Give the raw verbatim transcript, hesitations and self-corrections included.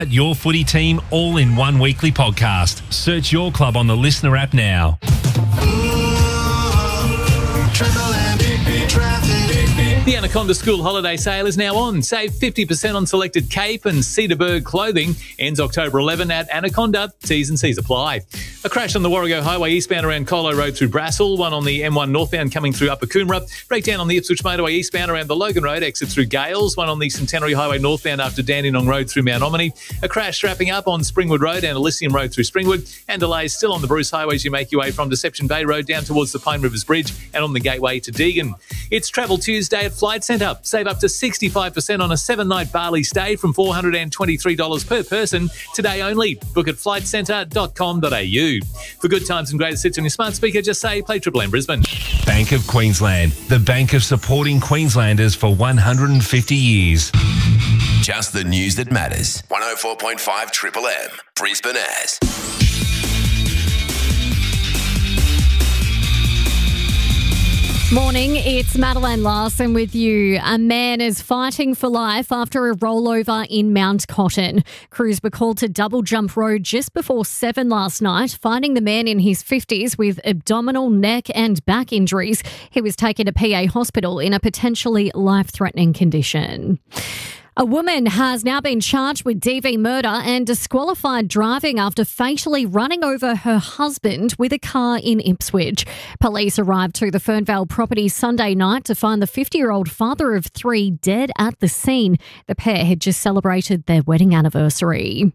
Your footy team all in one weekly podcast. Search your club on the Listener app now. The Anaconda School Holiday Sale is now on. Save fifty percent on selected Cape and Cedarburg clothing. Ends October eleventh at Anaconda. T's and C's apply. A crash on the Warrego Highway eastbound around Colo Road through Brassel. One on the M one northbound coming through Upper Coomera. Breakdown on the Ipswich Motorway eastbound around the Logan Road exit through Gales. One on the Centenary Highway northbound after Dandenong Road through Mount Omni. A crash wrapping up on Springwood Road and Elysium Road through Springwood. And delays still on the Bruce Highway as you make your way from Deception Bay Road down towards the Pine Rivers Bridge and on the gateway to Deagon. It's Travel Tuesday at Flight Centre. Save up to sixty-five percent on a seven-night Bali stay from four hundred twenty-three dollars per person today only. Book at flight centre dot com dot a u. For good times and greatest hits on your smart speaker, just say play Triple M Brisbane. Bank of Queensland, the bank of supporting Queenslanders for one hundred fifty years. Just the news that matters. one oh four point five Triple M, Brisbane as. Morning, it's Madeline Larson with you. A man is fighting for life after a rollover in Mount Cotton. Crews were called to Double Jump Road just before seven last night, finding the man in his fifties with abdominal, neck and back injuries. He was taken to P A hospital in a potentially life-threatening condition. A woman has now been charged with D V murder and disqualified driving after fatally running over her husband with a car in Ipswich. Police arrived to the Fernvale property Sunday night to find the fifty-year-old father of three dead at the scene. The pair had just celebrated their wedding anniversary.